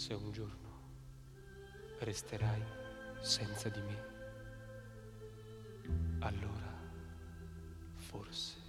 se un giorno resterai senza di me, allora forse